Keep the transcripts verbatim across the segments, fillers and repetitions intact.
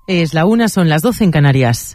Es la una, son las doce en Canarias.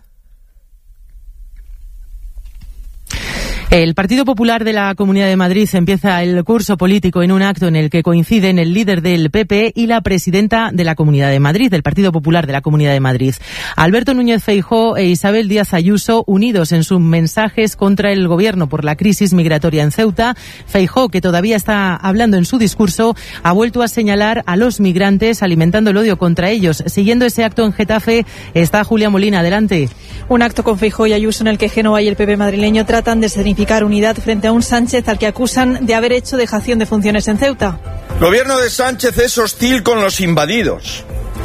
El Partido Popular de la Comunidad de Madrid empieza el curso político en un acto en el que coinciden el líder del P P y la presidenta de la Comunidad de Madrid, del Partido Popular de la Comunidad de Madrid. Alberto Núñez Feijóo e Isabel Díaz Ayuso, unidos en sus mensajes contra el gobierno por la crisis migratoria en Ceuta. Feijóo, que todavía está hablando en su discurso, ha vuelto a señalar a los migrantes, alimentando el odio contra ellos. Siguiendo ese acto en Getafe está Julia Molina. Adelante. Un acto con Feijóo y Ayuso en el que Génova y el P P madrileño tratan de significar unidad frente a un Sánchez al que acusan de haber hecho dejación de funciones en Ceuta. El gobierno de Sánchez es hostil con los invadidos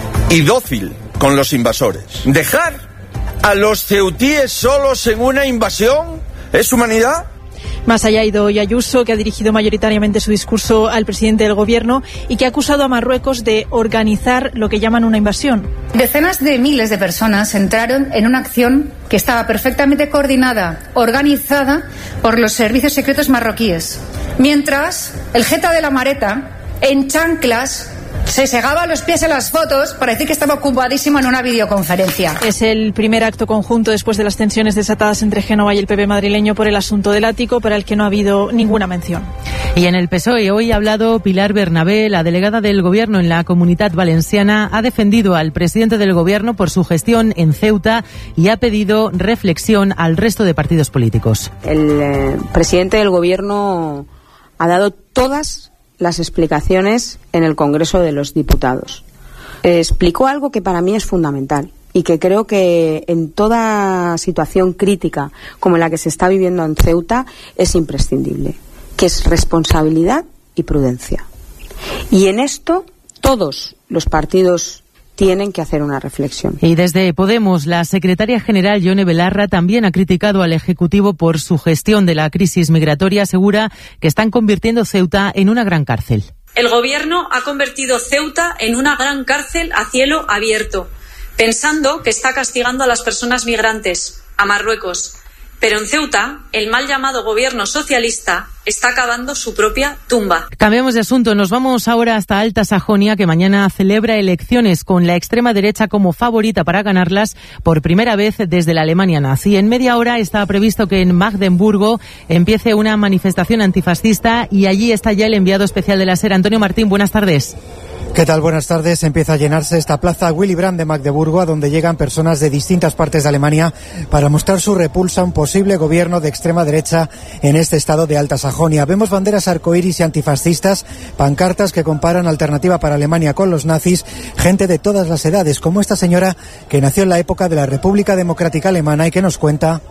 y dócil con los invasores. ¿Dejar a los ceutíes solos en una invasión es humanidad? Más allá ha ido hoy Ayuso, que ha dirigido mayoritariamente su discurso al presidente del gobierno y que ha acusado a Marruecos de organizar lo que llaman una invasión. Decenas de miles de personas entraron en una acción que estaba perfectamente coordinada, organizada por los servicios secretos marroquíes. Mientras el jeta de la Mareta, en chanclas, se segaba los pies en las fotos para decir que estaba ocupadísimo en una videoconferencia. Es el primer acto conjunto después de las tensiones desatadas entre Génova y el P P madrileño por el asunto del ático, para el que no ha habido ninguna mención. Y en el P S O E hoy ha hablado Pilar Bernabé, la delegada del Gobierno en la Comunitat Valenciana. Ha defendido al presidente del Gobierno por su gestión en Ceuta y ha pedido reflexión al resto de partidos políticos. El eh, presidente del Gobierno ha dado todas las explicaciones en el Congreso de los Diputados. Eh, explicó algo que para mí es fundamental y que creo que en toda situación crítica como la que se está viviendo en Ceuta es imprescindible, que es responsabilidad y prudencia. Y en esto todos los partidos tienen que hacer una reflexión. Y desde Podemos, la secretaria general Yone Belarra también ha criticado al Ejecutivo por su gestión de la crisis migratoria. Asegura que están convirtiendo Ceuta en una gran cárcel. El Gobierno ha convertido Ceuta en una gran cárcel a cielo abierto, pensando que está castigando a las personas migrantes, a Marruecos. Pero en Ceuta, el mal llamado gobierno socialista está cavando su propia tumba. Cambiamos de asunto. Nos vamos ahora hasta Alta Sajonia, que mañana celebra elecciones con la extrema derecha como favorita para ganarlas por primera vez desde la Alemania nazi. En media hora está previsto que en Magdeburgo empiece una manifestación antifascista y allí está ya el enviado especial de la SER, Antonio Martín. Buenas tardes. ¿Qué tal? Buenas tardes. Empieza a llenarse esta plaza Willy Brandt de Magdeburgo, a donde llegan personas de distintas partes de Alemania para mostrar su repulsa a un posible gobierno de extrema derecha en este estado de Alta Sajonia. Vemos banderas arcoíris y antifascistas, pancartas que comparan Alternativa para Alemania con los nazis, gente de todas las edades, como esta señora que nació en la época de la República Democrática Alemana y que nos cuenta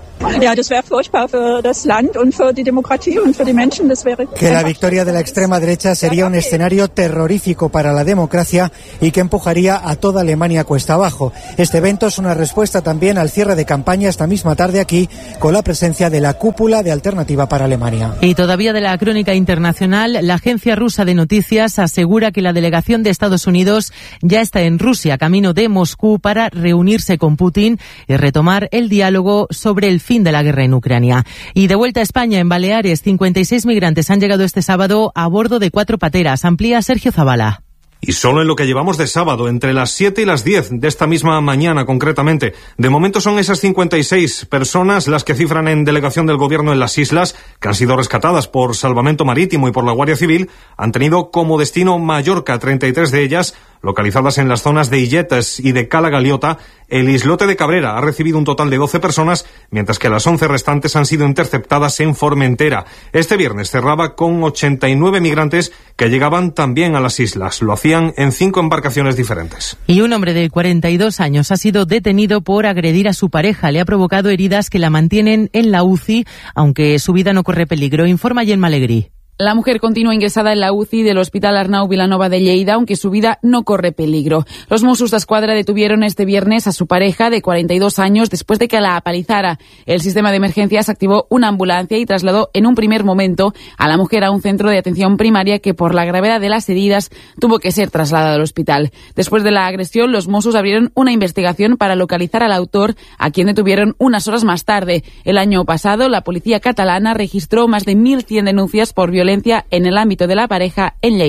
que la victoria de la extrema derecha sería un escenario terrorífico para la democracia y que empujaría a toda Alemania cuesta abajo. Este evento es una respuesta también al cierre de campaña esta misma tarde aquí, con la presencia de la cúpula de Alternativa para Alemania. Y todavía de la crónica internacional, la agencia rusa de noticias asegura que la delegación de Estados Unidos ya está en Rusia, camino de Moscú, para reunirse con Putin y retomar el diálogo sobre el fin de la guerra en Ucrania. Y de vuelta a España, en Baleares, cincuenta y seis migrantes han llegado este sábado a bordo de cuatro pateras. Amplía Sergio Zabala. Y solo en lo que llevamos de sábado, entre las siete y las diez de esta misma mañana concretamente. De momento son esas cincuenta y seis personas las que cifran en delegación del gobierno en las islas, que han sido rescatadas por Salvamento Marítimo y por la Guardia Civil. Han tenido como destino Mallorca, treinta y tres de ellas localizadas en las zonas de Illetes y de Cala Galiota. El islote de Cabrera ha recibido un total de doce personas, mientras que las once restantes han sido interceptadas en Formentera. Este viernes cerraba con ochenta y nueve migrantes que llegaban también a las islas. Lo hacían en cinco embarcaciones diferentes. Y un hombre de cuarenta y dos años ha sido detenido por agredir a su pareja. Le ha provocado heridas que la mantienen en la U C I, aunque su vida no corre peligro. Informa Gemma Alegrí. La mujer continúa ingresada en la U C I del Hospital Arnau Vilanova de Lleida, aunque su vida no corre peligro. Los Mossos d'Esquadra detuvieron este viernes a su pareja de cuarenta y dos años después de que la apalizara. El sistema de emergencias activó una ambulancia y trasladó en un primer momento a la mujer a un centro de atención primaria que, por la gravedad de las heridas, tuvo que ser trasladada al hospital. Después de la agresión, los Mossos abrieron una investigación para localizar al autor, a quien detuvieron unas horas más tarde. El año pasado, la policía catalana registró más de mil cien denuncias por violencia en el ámbito de la pareja en Lleida.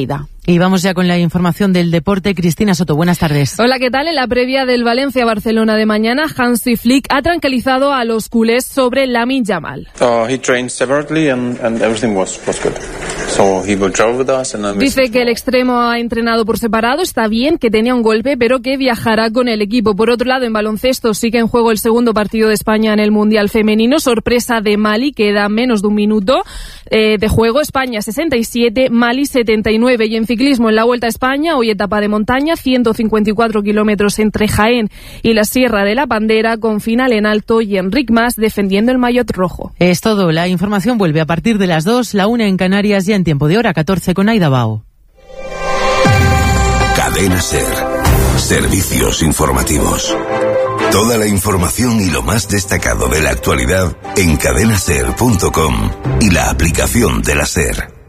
Y vamos ya con la información del deporte. Cristina Soto, buenas tardes. Hola, ¿qué tal? En la previa del Valencia-Barcelona de mañana, Hansi Flick ha tranquilizado a los culés sobre Lamine Yamal. Uh, he trained separately and, and everything was, was good. So he will travel with us and then Dice que el extremo ha entrenado por separado, está bien, que tenía un golpe, pero que viajará con el equipo. Por otro lado, en baloncesto sigue en juego el segundo partido de España en el Mundial Femenino. Sorpresa de Mali, queda menos de un minuto eh, de juego. España sesenta y siete, Mali setenta y nueve. Y en ciclismo, en la Vuelta a España, hoy etapa de montaña, ciento cincuenta y cuatro kilómetros entre Jaén y la Sierra de la Bandera, con final en alto y Enric Mas defendiendo el maillot rojo. Es todo. La información vuelve a partir de las dos, la una en Canarias, ya en tiempo de hora catorce con Aida Bao. Cadena SER. Servicios informativos. Toda la información y lo más destacado de la actualidad en cadena ser punto com y la aplicación de la SER.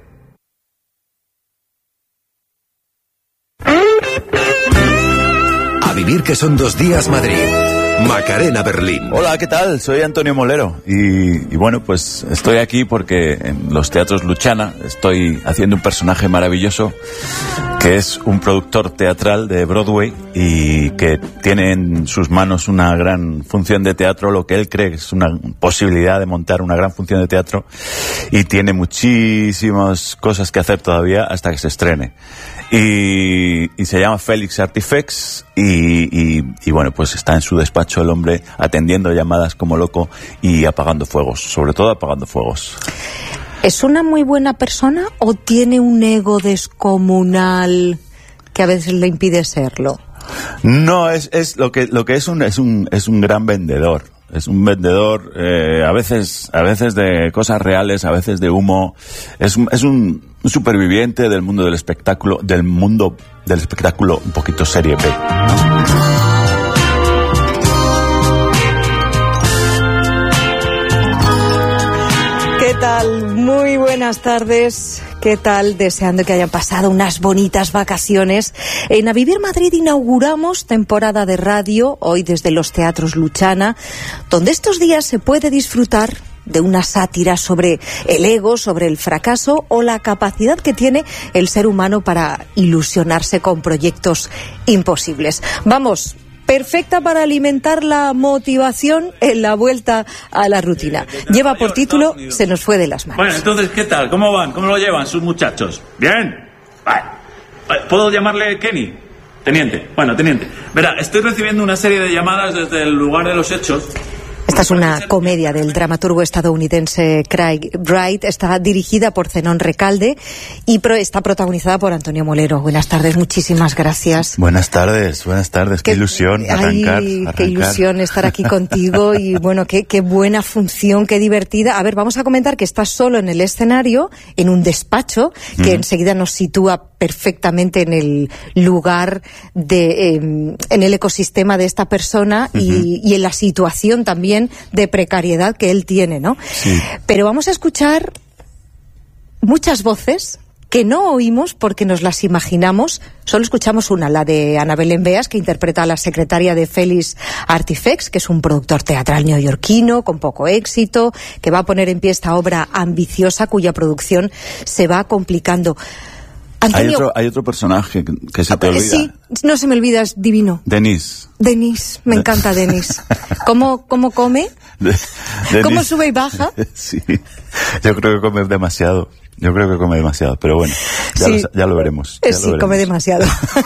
A vivir que son dos días Madrid. Macarena, Berlín. Hola, ¿qué tal? Soy Antonio Molero y, y bueno, pues estoy aquí porque en los teatros Luchana estoy haciendo un personaje maravilloso que es un productor teatral de Broadway y que tiene en sus manos una gran función de teatro, lo que él cree que es una posibilidad de montar una gran función de teatro, y tiene muchísimas cosas que hacer todavía hasta que se estrene. Y, y se llama Félix Artifex y, y, y bueno, pues está en su despacho el hombre atendiendo llamadas como loco y apagando fuegos, sobre todo apagando fuegos. ¿Es una muy buena persona o tiene un ego descomunal que a veces le impide serlo? No, es, es lo que lo que es un es un es un gran vendedor. Es un vendedor, eh, a veces, a veces de cosas reales, a veces de humo. Es un, es un, un superviviente del mundo del espectáculo, del mundo del espectáculo un poquito serie B, ¿no? ¿Qué tal? Muy buenas tardes. ¿Qué tal? Deseando que hayan pasado unas bonitas vacaciones. En A Vivir Madrid inauguramos temporada de radio, hoy desde los teatros Luchana, donde estos días se puede disfrutar de una sátira sobre el ego, sobre el fracaso o la capacidad que tiene el ser humano para ilusionarse con proyectos imposibles. Vamos, perfecta para alimentar la motivación en la vuelta a la rutina. Lleva por título Se nos fue de las manos. Bueno, entonces, ¿qué tal? ¿Cómo van? ¿Cómo lo llevan sus muchachos? ¿Bien? Vale. ¿Puedo llamarle Kenny? Teniente. Bueno, teniente. Verá, estoy recibiendo una serie de llamadas desde el lugar de los hechos. Esta es una comedia del dramaturgo estadounidense Craig Wright. Está dirigida por Zenón Recalde y pro, está protagonizada por Antonio Molero. Buenas tardes, muchísimas gracias. Buenas tardes, buenas tardes. Qué, qué ilusión arrancar, ay, arrancar. Qué ilusión estar aquí contigo y bueno, qué, qué buena función, qué divertida. A ver, vamos a comentar que estás solo en el escenario, en un despacho, que mm. enseguida nos sitúa perfectamente en el lugar de, eh, en el ecosistema de esta persona uh-huh. y, y en la situación también de precariedad que él tiene, ¿no? Sí. Pero vamos a escuchar muchas voces que no oímos porque nos las imaginamos. Solo escuchamos una, la de Ana Belén Beas, que interpreta a la secretaria de Félix Artifex, que es un productor teatral neoyorquino con poco éxito, que va a poner en pie esta obra ambiciosa cuya producción se va complicando. Antonio, hay otro, hay otro personaje que, que se te olvida. Sí, no se me olvida, es divino. Denis. Denis, me encanta Denis. ¿Cómo, cómo come? De, ¿Cómo sube y baja? Sí, yo creo que come demasiado. Yo creo que come demasiado, pero bueno, ya, sí. lo, ya lo veremos. Ya sí, lo veremos. Come demasiado.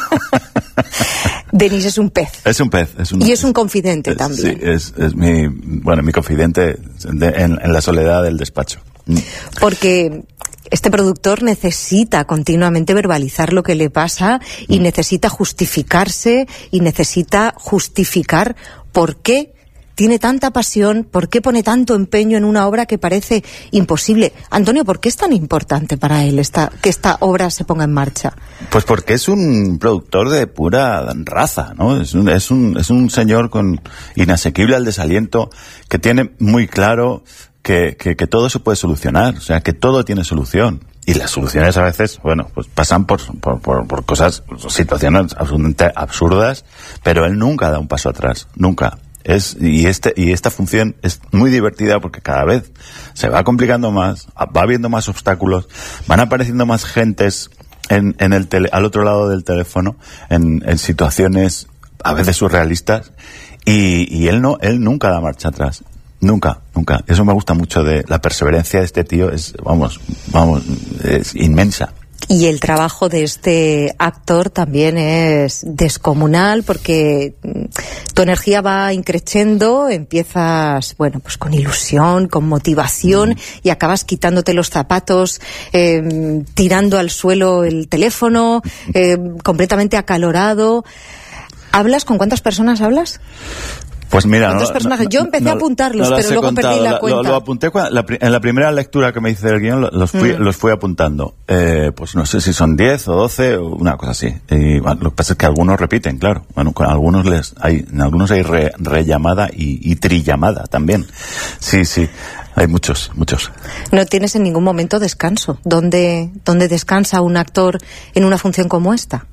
Denis es un pez. Es un pez. Es un, y es un confidente es, también. Sí, es, es mi, bueno, mi confidente de, en, en la soledad del despacho. Porque este productor necesita continuamente verbalizar lo que le pasa y mm. necesita justificarse y necesita justificar por qué tiene tanta pasión, por qué pone tanto empeño en una obra que parece imposible. Antonio, ¿por qué es tan importante para él esta, que esta obra se ponga en marcha? Pues porque es un productor de pura raza, ¿no? Es un, es un, es un señor con inasequible al desaliento que tiene muy claro Que, que, que todo se puede solucionar, o sea, que todo tiene solución. Y las soluciones a veces, bueno, pues pasan por, por, por, por cosas, situaciones absolutamente absurdas, pero él nunca da un paso atrás, nunca. Es, y este, y esta función es muy divertida porque cada vez se va complicando más, va habiendo más obstáculos, van apareciendo más gentes en, en el tele, al otro lado del teléfono, en, en situaciones a veces surrealistas, y, y él no, él nunca da marcha atrás. Nunca, nunca. Eso me gusta mucho de la perseverancia de este tío, es, vamos, vamos, es inmensa. Y el trabajo de este actor también es descomunal, porque tu energía va increciendo, empiezas, bueno, pues con ilusión, con motivación, mm. y acabas quitándote los zapatos, eh, tirando al suelo el teléfono, eh, completamente acalorado. ¿Hablas? ¿Con cuántas personas hablas? Pues mira, ¿cuántos no, personajes? no, Yo empecé no, a apuntarlos, no pero luego contado, perdí la lo, cuenta. Lo, lo apunté cuando, la, en la primera lectura que me hice del guión, los fui, mm. los fui apuntando. Eh, pues no sé si son diez o doce o una cosa así. Y bueno, lo que pasa es que algunos repiten, claro. Bueno, con algunos les hay, en algunos hay re, rellamada y, y trillamada también. Sí, sí. Hay muchos, muchos. ¿No tienes en ningún momento descanso? ¿Dónde, dónde descansa un actor en una función como esta?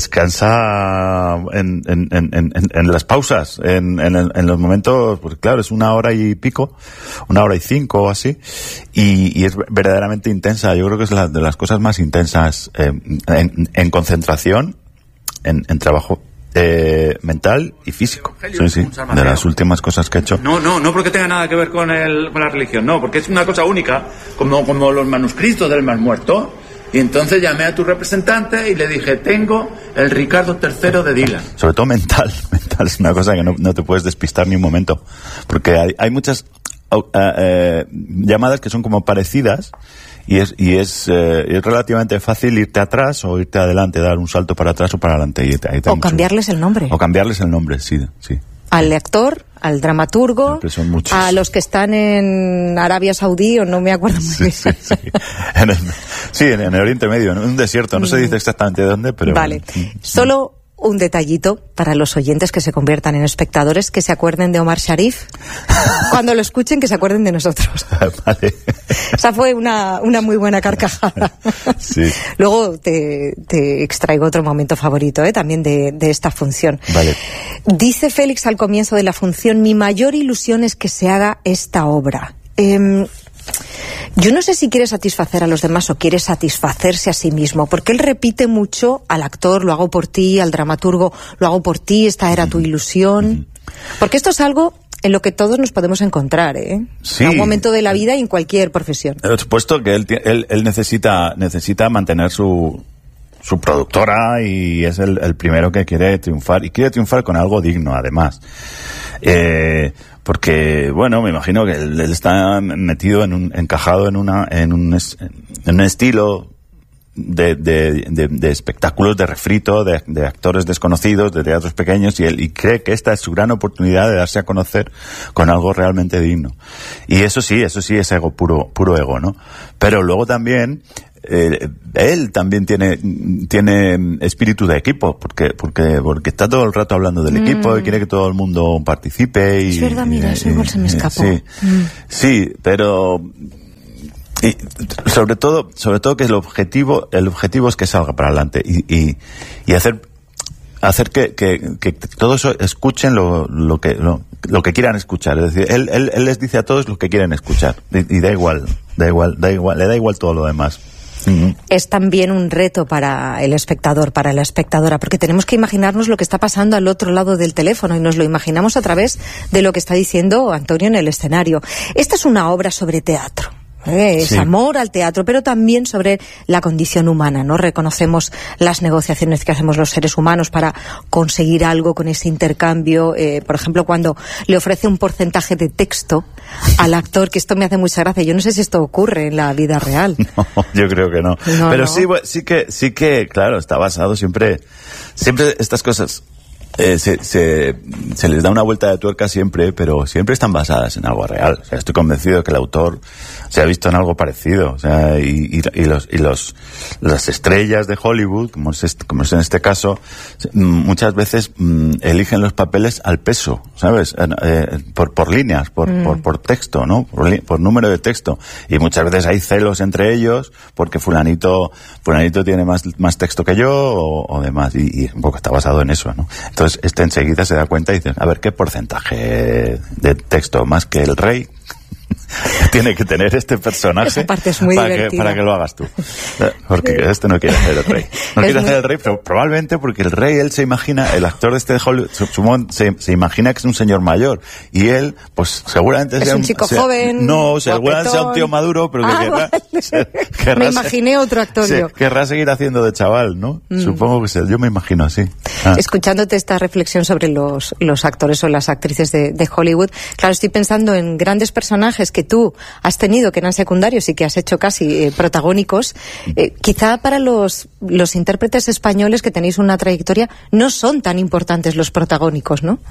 Descansa en, en, en, en, en las pausas, en, en, en los momentos, pues claro, es una hora y pico, una hora y cinco o así, y, y es verdaderamente intensa. Yo creo que es la de las cosas más intensas eh, en, en concentración, en, en trabajo eh, mental y físico. Sí, sí, de las últimas cosas que he hecho. No, no, no porque tenga nada que ver con, el, con la religión, no, porque es una cosa única, como, como los manuscritos del Mar Muerto. Y entonces llamé a tu representante y le dije, tengo el Ricardo tercero de Dylan. Sobre todo mental, mental es una cosa que no, no te puedes despistar ni un momento, porque hay, hay muchas uh, uh, llamadas que son como parecidas, y es y es, uh, es relativamente fácil irte atrás o irte adelante, dar un salto para atrás o para adelante. Y ahí o cambiarles mucho. el nombre. O cambiarles el nombre, sí, sí. Al actor, al dramaturgo, a los que están en Arabia Saudí, o no me acuerdo muy sí, bien. Sí, sí. En el, sí, en el Oriente Medio, en un desierto, no mm. se dice exactamente de dónde, pero... Vale, bueno. Solo un detallito para los oyentes que se conviertan en espectadores, que se acuerden de Omar Sharif. Cuando lo escuchen, que se acuerden de nosotros. Vale. Esa fue una, una muy buena carcajada. Sí. Luego te, te extraigo otro momento favorito, ¿eh? También de, de esta función. Vale. Dice Félix al comienzo de la función, mi mayor ilusión es que se haga esta obra. Eh, Yo no sé si quiere satisfacer a los demás o quiere satisfacerse a sí mismo, porque él repite mucho al actor, lo hago por ti, al dramaturgo, lo hago por ti, esta era tu ilusión. Porque esto es algo en lo que todos nos podemos encontrar, ¿eh? Sí. En un momento de la vida y en cualquier profesión. Por supuesto que él, él, él necesita, necesita mantener su, su productora, y es el, el primero que quiere triunfar, y quiere triunfar con algo digno, además. Eh... Porque, bueno, me imagino que él, él está metido en un, encajado en una, en un, en un estilo de, de, de, de espectáculos de refrito, de, de actores desconocidos, de teatros pequeños, y él y cree que esta es su gran oportunidad de darse a conocer con algo realmente digno. Y eso sí, eso sí es ego, puro, puro ego, ¿no? Pero luego también, Eh, él también tiene tiene espíritu de equipo, porque porque porque está todo el rato hablando del mm. equipo y quiere que todo el mundo participe. Y, es verdad, mira, y, eso igual se me escapó. Sí, mm. sí, pero y sobre todo sobre todo que el objetivo el objetivo es que salga para adelante y y, y hacer hacer que, que, que todos escuchen lo, lo que lo, lo que quieran escuchar. Es decir, él, él él les dice a todos lo que quieren escuchar, y, y da igual da igual da igual le da igual todo lo demás. Uh-huh. Es también un reto para el espectador, para la espectadora, porque tenemos que imaginarnos lo que está pasando al otro lado del teléfono, y nos lo imaginamos a través de lo que está diciendo Antonio en el escenario. Esta es una obra sobre teatro. Eh, es sí. amor al teatro, pero también sobre la condición humana, ¿no? Reconocemos las negociaciones que hacemos los seres humanos para conseguir algo con ese intercambio. Eh, por ejemplo, cuando le ofrece un porcentaje de texto al actor, que esto me hace mucha gracia. Yo no sé si esto ocurre en la vida real. No, yo creo que no. no pero no. sí, sí que, sí que, claro, está basado siempre, siempre estas cosas. Eh, se, se, se les da una vuelta de tuerca siempre, pero siempre están basadas en algo real. O sea, estoy convencido de que el autor se ha visto en algo parecido. O sea, y, y, y los, y los, las estrellas de Hollywood, como es, este, como es en este caso, muchas veces mm, eligen los papeles al peso, ¿sabes? Eh, por, por líneas, por, mm. por, por texto, ¿no? Por, por número de texto. Y muchas veces hay celos entre ellos porque fulanito, fulanito tiene más, más texto que yo o, o demás. Y, y un poco está basado en eso, ¿no? Entonces, Entonces, este enseguida se da cuenta y dice, a ver, ¿qué porcentaje de texto más que el rey? tiene que tener este personaje. Esa parte es muy para divertida. Que, para que lo hagas tú. Porque este no quiere hacer el rey. No quiere muy... hacer el rey, pero probablemente porque el rey, él se imagina, el actor de este de Hollywood, se, se imagina que es un señor mayor. Y él, pues seguramente es sea un chico sea, joven. No, seguramente sea un tío maduro, pero que ah, querrá, vale. querrá. Me imaginé otro actor sí, yo. Querrá seguir haciendo de chaval, ¿no? Mm. Supongo que sea, yo me imagino así. Ah. Escuchándote esta reflexión sobre los, los actores o las actrices de, de Hollywood, claro, estoy pensando en grandes personajes que tú has tenido, que eran secundarios y que has hecho casi eh, protagónicos. Eh, quizá para los, los intérpretes españoles que tenéis una trayectoria no son tan importantes los protagónicos, ¿no?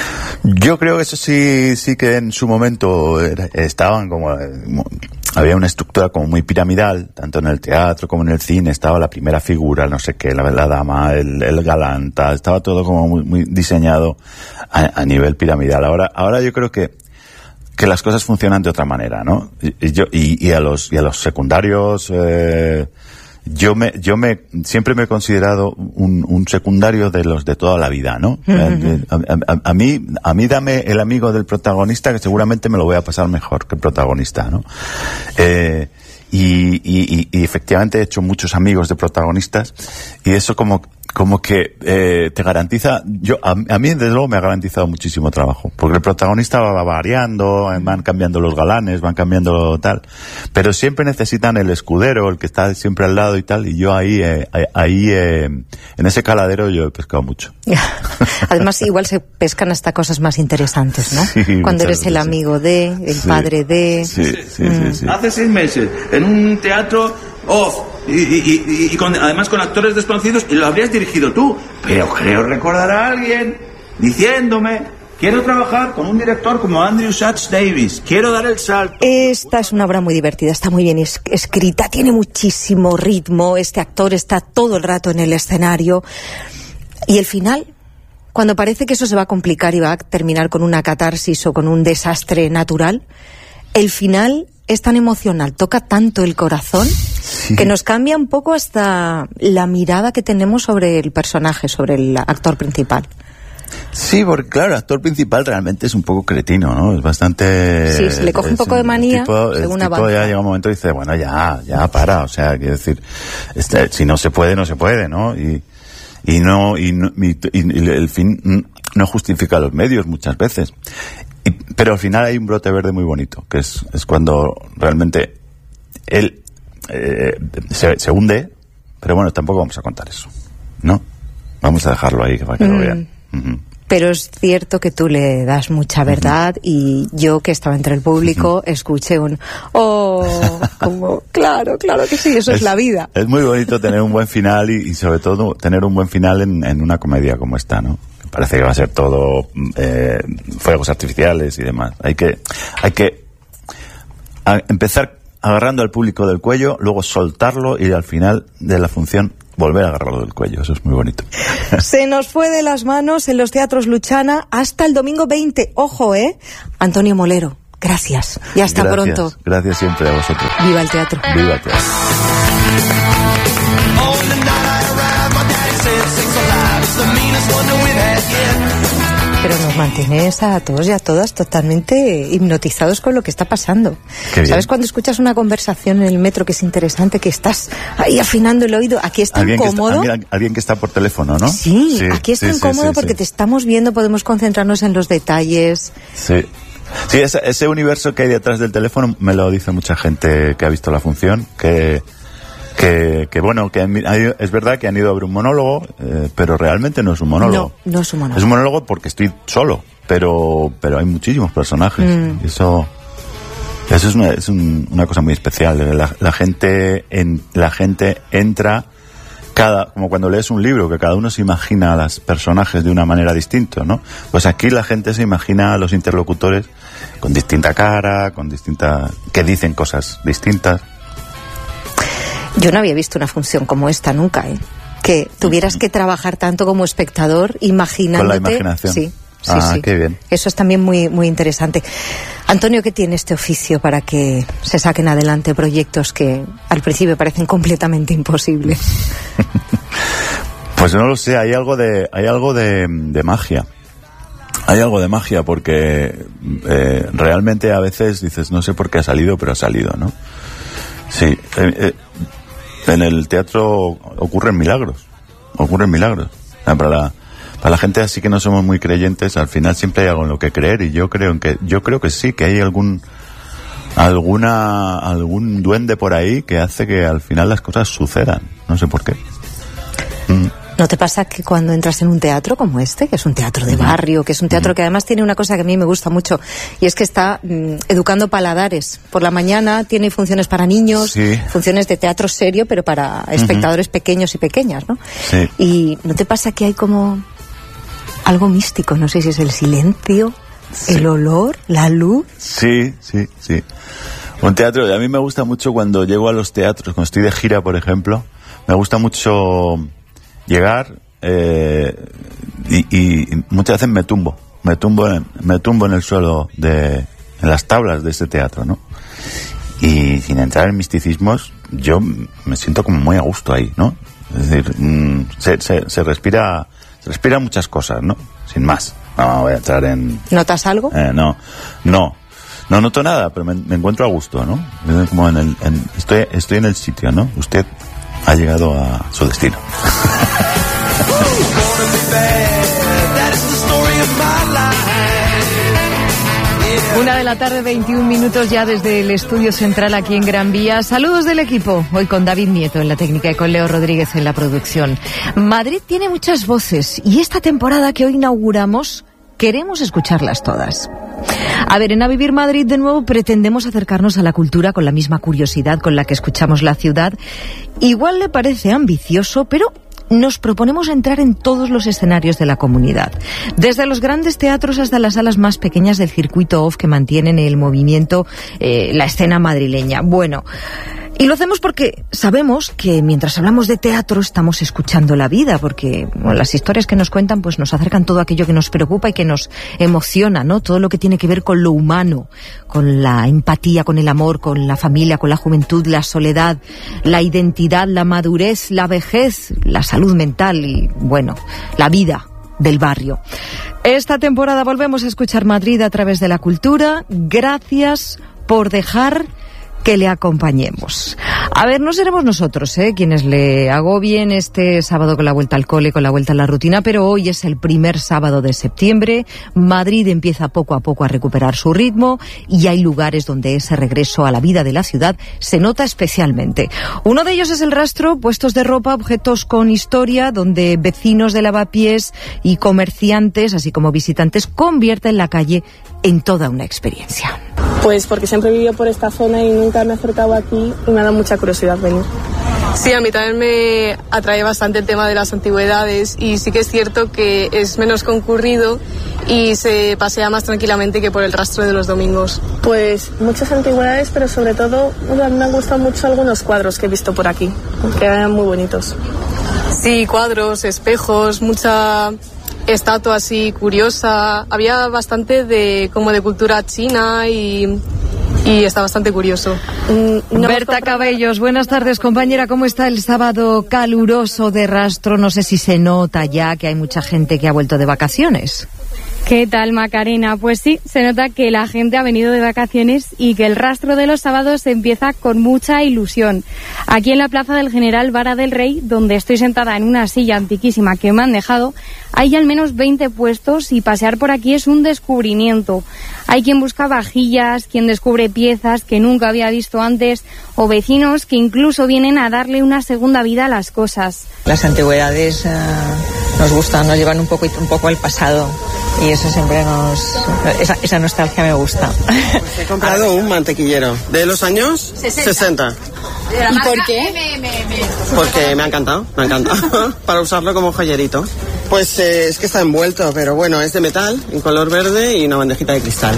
Yo creo que eso sí, sí que en su momento era, estaban como... Había una estructura como muy piramidal, tanto en el teatro como en el cine. Estaba la primera figura, no sé qué, la, la dama, el, el galán, tal, estaba todo como muy, muy diseñado a, a nivel piramidal. Ahora, ahora yo creo que que las cosas funcionan de otra manera, ¿no? Y, y yo y, y a los y a los secundarios, eh, yo me yo me siempre me he considerado un, un secundario de los de toda la vida, ¿no? Uh-huh. a, a, a mí a mí dame el amigo del protagonista que seguramente me lo voy a pasar mejor que el protagonista, ¿no? Eh, y, y, y efectivamente he hecho muchos amigos de protagonistas y eso como como que eh, te garantiza, yo a, a mí desde luego me ha garantizado muchísimo trabajo, porque el protagonista va variando, van cambiando los galanes, van cambiando tal, pero siempre necesitan el escudero, el que está siempre al lado y tal, y yo ahí, eh, ahí eh, en ese caladero yo he pescado mucho. Además igual se pescan hasta cosas más interesantes, ¿no? Sí, cuando eres el amigo de, el sí, padre de... Sí, sí, sí, mm. sí, sí. Hace seis meses, en un teatro off, y, y, y, y con, además con actores desconocidos, y lo habrías dirigido tú, pero creo recordar a alguien diciéndome: quiero trabajar con un director como Andrew Sachs Davis, quiero dar el salto. Esta es una obra muy divertida, está muy bien es- escrita, tiene muchísimo ritmo, este actor está todo el rato en el escenario, y el final, cuando parece que eso se va a complicar y va a terminar con una catarsis o con un desastre natural, el final es tan emocional, toca tanto el corazón, sí, que nos cambia un poco hasta la mirada que tenemos sobre el personaje, sobre el actor principal. Sí, porque claro, el actor principal realmente es un poco cretino, ¿no? Es bastante... Sí, se le coge un poco de manía, tipo, según el tipo avanza. ya llega un momento y dice, bueno, ya, ya para, o sea, quiero decir, este, si no se puede, no se puede, ¿no? Y, y no, y, no, y, y el fin no justifica los medios muchas veces. Y, pero al final hay un brote verde muy bonito, que es, es cuando realmente él eh, se, se hunde, pero bueno, tampoco vamos a contar eso, ¿no? Vamos a dejarlo ahí para que mm. lo vean. Uh-huh. Pero es cierto que tú le das mucha verdad, uh-huh, y yo, que estaba entre el público, uh-huh, escuché un oh, como claro, claro que sí, eso es, es la vida. Es muy bonito tener un buen final y, y sobre todo tener un buen final en, en una comedia como esta, ¿no? Parece que va a ser todo eh, fuegos artificiales y demás. Hay que hay que a, empezar agarrando al público del cuello, luego soltarlo y al final de la función volver a agarrarlo del cuello. Eso es muy bonito. Se nos fue de las manos en los teatros Luchana hasta el domingo veinte. Ojo, ¿eh? Antonio Molero, gracias. Y hasta gracias, pronto. Gracias siempre a vosotros. Viva el teatro. Viva el teatro. Pero nos mantienes a todos y a todas totalmente hipnotizados con lo que está pasando. ¿Sabes cuando escuchas una conversación en el metro que es interesante, que estás ahí afinando el oído? Aquí está ¿Alguien incómodo. Que está, alguien que está por teléfono, ¿no? Sí, sí, aquí está sí, incómodo, sí, sí, porque sí, te estamos viendo, podemos concentrarnos en los detalles. Sí. Sí, ese, ese universo que hay detrás del teléfono me lo dice mucha gente que ha visto la función, que... Que, que bueno, que hay, es verdad que han ido a ver un monólogo, eh, pero realmente no es un monólogo. No, no es un monólogo. Es un monólogo porque estoy solo, pero pero hay muchísimos personajes. Mm. Eso eso es una, es un, una cosa muy especial. La, la gente en, la gente entra cada como cuando lees un libro, que cada uno se imagina a los personajes de una manera distinta, ¿no? Pues aquí la gente se imagina a los interlocutores con distinta cara, con distinta que dicen cosas distintas. Yo no había visto una función como esta nunca, ¿eh? Que tuvieras que trabajar tanto como espectador, imaginándote... Con la imaginación. Sí, sí, ah, sí. Qué bien. Eso es también muy, muy interesante. Antonio, ¿qué tiene este oficio para que se saquen adelante proyectos que al principio parecen completamente imposibles? Pues no lo sé, hay algo de, hay algo de, de magia. hay algo de magia porque eh, realmente a veces dices, no sé por qué ha salido, pero ha salido, ¿no? Sí, eh, eh, en el teatro ocurren milagros, ocurren milagros. Para la, para la gente así que no somos muy creyentes, al final siempre hay algo en lo que creer, y yo creo en que, yo creo que sí, que hay algún alguna algún duende por ahí que hace que al final las cosas sucedan, no sé por qué. Mm. ¿No te pasa que cuando entras en un teatro como este, que es un teatro de barrio, que es un teatro que además tiene una cosa que a mí me gusta mucho, y es que está mmm, educando paladares? Por la mañana tiene funciones para niños, sí. funciones de teatro serio, pero para espectadores uh-huh. pequeños y pequeñas, ¿no? Sí. Y ¿no te pasa que hay como algo místico? No sé si es el silencio, sí. el olor, la luz. Sí, sí, sí. Un teatro, a mí me gusta mucho cuando llego a los teatros, cuando estoy de gira, por ejemplo, me gusta mucho llegar eh, y, y muchas veces me tumbo, me tumbo en, me tumbo en el suelo de, en las tablas de ese teatro, ¿no? Y sin entrar en misticismos, yo me siento como muy a gusto ahí, ¿no? Es decir, mmm, se, se, se respira, se respira muchas cosas, ¿no? Sin más. No voy a entrar en. ¿Notas algo? Eh, no, no, no noto nada, pero me, me encuentro a gusto, ¿no? Como en el, en, estoy, estoy en el sitio, ¿no? Usted ha llegado a su destino. Una de la tarde, veintiún minutos ya desde el estudio central aquí en Gran Vía. Saludos del equipo, hoy con David Nieto en la técnica y con Leo Rodríguez en la producción. Madrid tiene muchas voces y esta temporada que hoy inauguramos queremos escucharlas todas. A ver, en A Vivir Madrid de nuevo pretendemos acercarnos a la cultura con la misma curiosidad con la que escuchamos la ciudad. Igual le parece ambicioso, pero nos proponemos entrar en todos los escenarios de la comunidad, desde los grandes teatros hasta las salas más pequeñas del circuito off que mantienen el movimiento, eh, la escena madrileña. Bueno, y lo hacemos porque sabemos que mientras hablamos de teatro estamos escuchando la vida, porque bueno, las historias que nos cuentan pues nos acercan todo aquello que nos preocupa y que nos emociona, ¿no? Todo lo que tiene que ver con lo humano, con la empatía, con el amor, con la familia, con la juventud, la soledad, la identidad, la madurez, la vejez, la salud mental y, bueno, la vida del barrio. Esta temporada volvemos a escuchar Madrid a través de la cultura. Gracias por dejar que le acompañemos. A ver, no seremos nosotros, ¿eh?, quienes le agobien este sábado con la vuelta al cole, con la vuelta a la rutina, pero hoy es el primer sábado de septiembre. Madrid empieza poco a poco a recuperar su ritmo y hay lugares donde ese regreso a la vida de la ciudad se nota especialmente. Uno de ellos es el Rastro, puestos de ropa, objetos con historia, donde vecinos de lavapiés y comerciantes, así como visitantes, convierten la calle en toda una experiencia. Pues porque siempre he vivido por esta zona y nunca me he acercado aquí y me ha dado mucha curiosidad venir. Sí, a mí también me atrae bastante el tema de las antigüedades y sí que es cierto que es menos concurrido y se pasea más tranquilamente que por el Rastro de los domingos. Pues muchas antigüedades, pero sobre todo a mí me han gustado mucho algunos cuadros que he visto por aquí, que eran muy bonitos. Sí, cuadros, espejos, mucha estatua así curiosa. Había bastante de como de cultura china y, y está bastante curioso. No Berta Cabellos, buenas tardes, compañera. ¿Cómo está el sábado caluroso de Rastro? No sé si se nota ya que hay mucha gente que ha vuelto de vacaciones. ¿Qué tal, Macarena? Pues sí, se nota que la gente ha venido de vacaciones y que el Rastro de los sábados empieza con mucha ilusión. Aquí en la Plaza del General Vara del Rey, donde estoy sentada en una silla antiquísima que me han dejado, hay al menos veinte puestos y pasear por aquí es un descubrimiento. Hay quien busca vajillas, quien descubre piezas que nunca había visto antes o vecinos que incluso vienen a darle una segunda vida a las cosas. Las antigüedades uh, nos gustan, nos llevan un poco, un poco al pasado. Y eso siempre nos... Esa, esa nostalgia me gusta. Pues he comprado un mantequillero. ¿De los años? sesenta. ¿Y por qué? Porque me ha encantado, me ha encantado. Para usarlo como joyerito. Pues eh, es que está envuelto, pero bueno, es de metal, en color verde y una bandejita de cristal.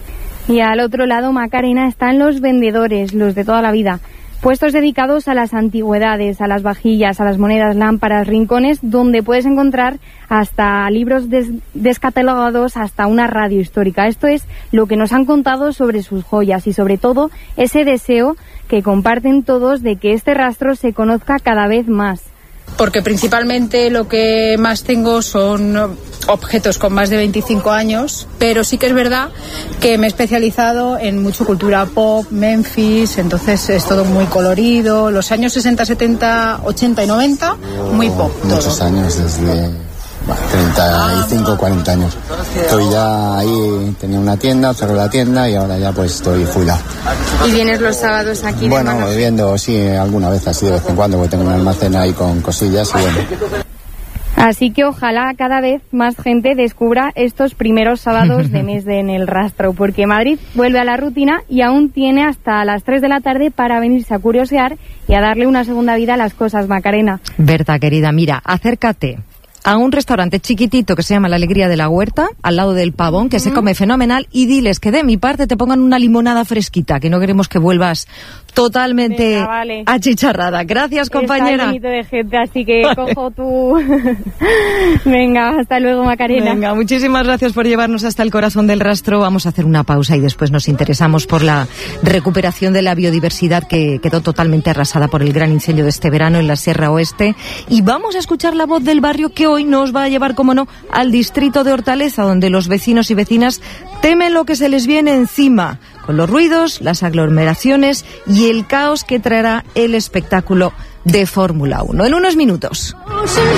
Y al otro lado, Macarena, están los vendedores, los de toda la vida. Puestos dedicados a las antigüedades, a las vajillas, a las monedas, lámparas, rincones, donde puedes encontrar hasta libros des descatalogados, hasta una radio histórica. Esto es lo que nos han contado sobre sus joyas y sobre todo ese deseo que comparten todos de que este rastro se conozca cada vez más. Porque principalmente lo que más tengo son objetos con más de veinticinco años, pero sí que es verdad que me he especializado en mucho cultura pop, Memphis, entonces es todo muy colorido, los años sesenta, setenta, ochenta y noventa, muy pop. Muchos todo. años, desde bueno, treinta y cinco, cuarenta años. Estoy ya ahí, tenía una tienda, cerré la tienda y ahora ya pues estoy jubilado. ¿Y vienes los sábados aquí? Bueno, voy viendo, sí, alguna vez así de vez en cuando, porque tengo un almacén ahí con cosillas y bueno. Así que ojalá cada vez más gente descubra estos primeros sábados de mes de En el Rastro, porque Madrid vuelve a la rutina y aún tiene hasta las tres de la tarde para venirse a curiosear y a darle una segunda vida a las cosas, Macarena. Berta, querida, mira, acércate a un restaurante chiquitito que se llama La Alegría de la Huerta, al lado del Pavón, que se come fenomenal, y diles que de mi parte te pongan una limonada fresquita, que no queremos que vuelvas totalmente Venga, vale. achicharrada. Gracias, compañera. Está bonito de gente, así que vale. Cojo tu... Venga, hasta luego, Macarena. Venga, muchísimas gracias por llevarnos hasta el corazón del rastro. Vamos a hacer una pausa y después nos interesamos por la recuperación de la biodiversidad que quedó totalmente arrasada por el gran incendio de este verano en la Sierra Oeste. Y vamos a escuchar la voz del barrio que hoy nos va a llevar, como no, al distrito de Hortaleza, donde los vecinos y vecinas temen lo que se les viene encima, con los ruidos, las aglomeraciones y el caos que traerá el espectáculo de Fórmula uno. En unos minutos.